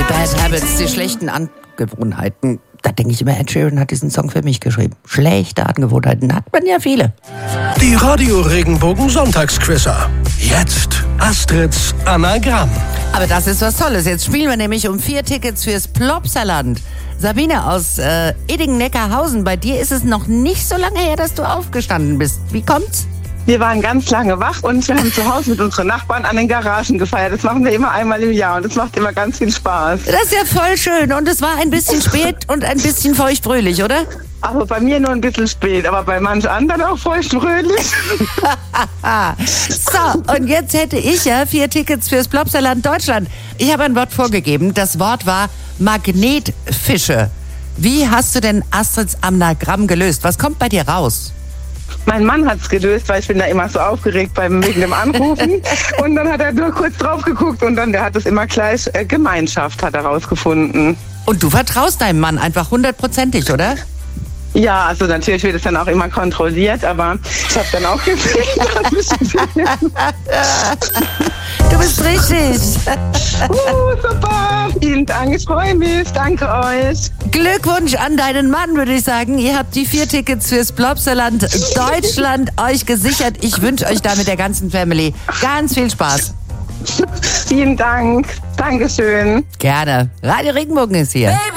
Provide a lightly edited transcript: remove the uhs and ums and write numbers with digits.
Bad Habits, die schlechten Angewohnheiten. Da denke ich immer, Ed Sheeran hat diesen Song für mich geschrieben. Schlechte Angewohnheiten hat man ja viele. Die Radio Regenbogen Sonntagsquizzer. Jetzt Astrids Anagramm. Aber das ist was Tolles. Jetzt spielen wir nämlich um 4 Tickets fürs Plopsaland. Sabine aus Edingen-Neckarhausen, bei dir ist es noch nicht so lange her, dass du aufgestanden bist. Wie kommt's? Wir waren ganz lange wach und wir haben zu Hause mit unseren Nachbarn an den Garagen gefeiert. Das machen wir immer einmal im Jahr und das macht immer ganz viel Spaß. Das ist ja voll schön und es war ein bisschen spät und ein bisschen feuchtfröhlich, oder? Aber bei mir nur ein bisschen spät, aber bei manch anderen auch feuchtfröhlich. So, und jetzt hätte ich ja 4 Tickets fürs Plopsaland Deutschland. Ich habe ein Wort vorgegeben. Das Wort war Magnetfische. Wie hast du denn Astrids Anagramm gelöst? Was kommt bei dir raus? Mein Mann hat's gelöst, weil ich bin da immer so aufgeregt wegen dem Anrufen. Und dann hat er nur kurz drauf geguckt und dann, der hat es immer gleich Gemeinschaft hat er rausgefunden. Und du vertraust deinem Mann einfach 100%, oder? Ja, also natürlich wird es dann auch immer kontrolliert, aber ich habe dann auch gesehen, Du bist richtig. Super, vielen Dank, ich freue mich, danke euch. Glückwunsch an deinen Mann, würde ich sagen. Ihr habt die 4 Tickets fürs Plopsaland Deutschland euch gesichert. Ich wünsche euch da mit der ganzen Family ganz viel Spaß. Vielen Dank, Dankeschön. Gerne. Radio Regenbogen ist hier. Baby.